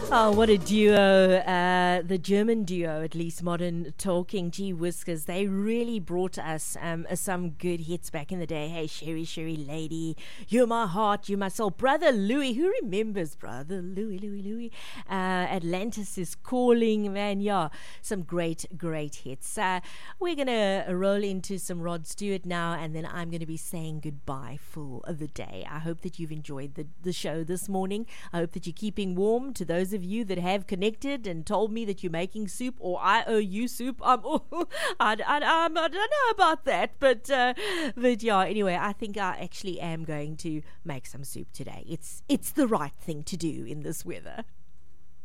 Oh, what a duo. The German duo, at least Modern Talking. Gee whiskers, they really brought us some good hits back in the day. Hey, Sherry, Sherry Lady, You're My Heart, You're My Soul. Brother Louie, who remembers Brother Louie? Atlantis is Calling, man. Yeah, some great hits. We're going to roll into some Rod Stewart now, and then I'm going to be saying goodbye for the day. I hope that you've enjoyed the show this morning. I hope that you're keeping warm. To those of you that have connected and told me that you're making soup, or I owe you soup, I don't know about that, but yeah, anyway, I think I actually am going to make some soup today. It's the right thing to do in this weather.